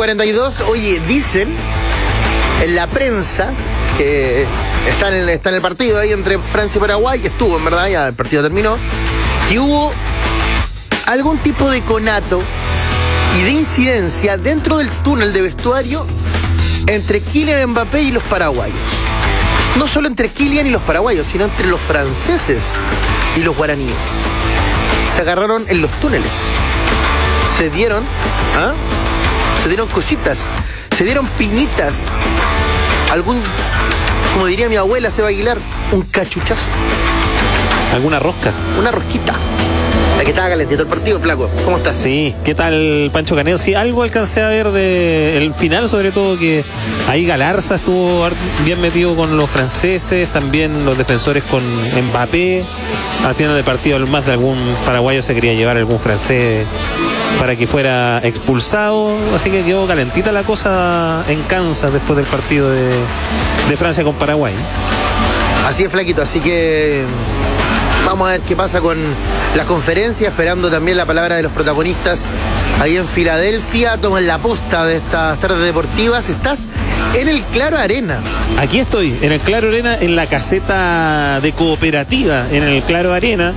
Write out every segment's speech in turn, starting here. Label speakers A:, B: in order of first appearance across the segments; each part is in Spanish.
A: 8:42, oye, dicen en la prensa que está en el partido ahí entre Francia y Paraguay, que estuvo, en verdad, ya el partido terminó, que hubo algún tipo de conato y de incidencia dentro del túnel de vestuario entre Kylian Mbappé y los paraguayos. No solo entre Kylian y los paraguayos, sino entre los franceses y los guaraníes. Se agarraron en los túneles. Se dieron cositas, se dieron piñitas. Como diría mi abuela Seba Aguilar, un cachuchazo.
B: ¿Alguna rosca?
A: Una rosquita. La que estaba calentito el partido, flaco. ¿Cómo estás?
B: Sí, ¿qué tal, Pancho Canedo? Sí, algo alcancé a ver del final, sobre todo que ahí Galarza estuvo bien metido con los franceses, también los defensores con Mbappé. Al final del partido, más de algún paraguayo se quería llevar algún francés para que fuera expulsado, así que quedó calentita la cosa en Kansas después del partido de Francia con Paraguay.
A: Así es, flaquito, así que vamos a ver qué pasa con la conferencia, esperando también la palabra de los protagonistas ahí en Filadelfia. Toman la posta de estas tardes deportivas. Estás en el Claro Arena.
B: Aquí estoy, en el Claro Arena, en la caseta de Cooperativa, en el Claro Arena.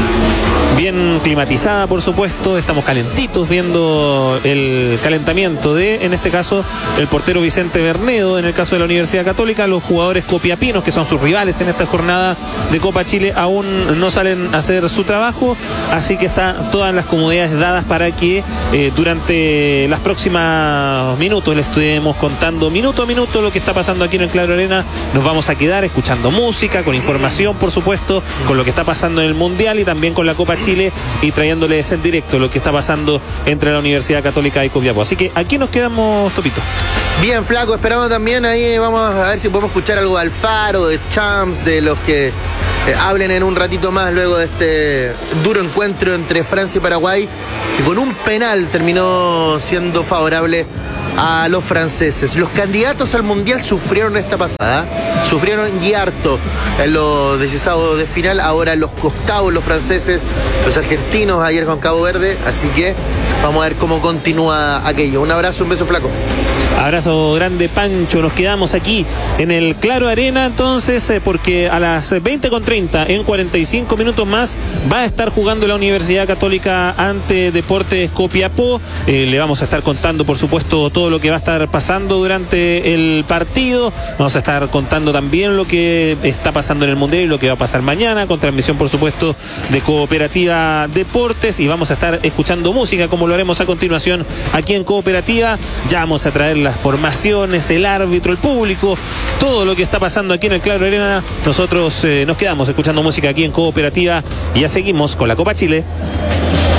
B: Bien climatizada, por supuesto, estamos calentitos viendo el calentamiento de, en este caso, el portero Vicente Bernedo, en el caso de la Universidad Católica. Los jugadores copiapinos, que son sus rivales en esta jornada de Copa Chile, aún no salen a hacer su trabajo, así que están todas las comodidades dadas para que durante los próximos minutos le estemos contando minuto a minuto lo que está pasando aquí en el Claro Arena. Nos vamos a quedar escuchando música, con información, por supuesto, con lo que está pasando en el Mundial y también con la Copa Chile, y trayéndoles en directo lo que está pasando entre la Universidad Católica y Copiapó. Así que aquí nos quedamos, Topito.
A: Bien, flaco, esperando también ahí, vamos a ver si podemos escuchar algo de Alfaro, de Champs, de los que hablen en un ratito más luego de este duro encuentro entre Francia y Paraguay, que con un penal terminó siendo favorable a los franceses. Los candidatos al Mundial sufrieron esta pasada, sufrieron y harto en los 16avos de final. Ahora en los octavos los franceses, los argentinos ayer con Cabo Verde, así que vamos a ver cómo continúa aquello. Un abrazo, un beso, flaco.
B: Abrazo grande, Pancho. Nos quedamos aquí en el Claro Arena entonces, porque a las 20:30, en 45 minutos más, va a estar jugando la Universidad Católica ante Deportes Copiapó. Le vamos a estar contando, por supuesto, todo lo que va a estar pasando durante el partido. Vamos a estar contando también lo que está pasando en el Mundial y lo que va a pasar mañana, con transmisión, por supuesto, de Cooperativa Deportes, y vamos a estar escuchando música, como lo haremos a continuación aquí en Cooperativa. Ya vamos a traer las formaciones, el árbitro, el público, todo lo que está pasando aquí en el Claro Arena. Nosotros nos quedamos escuchando música aquí en Cooperativa y ya seguimos con la Copa Chile.